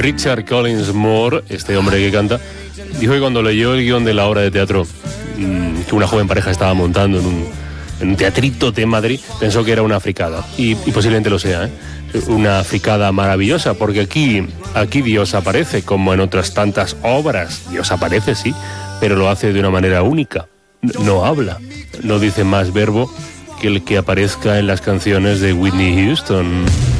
Richard Collins Moore, este hombre que canta, dijo que cuando leyó el guión de la obra de teatro que una joven pareja estaba montando en un teatrito de Madrid, pensó que era una fricada, y posiblemente lo sea, ¿eh? Una fricada maravillosa, porque aquí Dios aparece, como en otras tantas obras. Dios aparece, sí, pero lo hace de una manera única. No habla, no dice más verbo que el que aparezca en las canciones de Whitney Houston.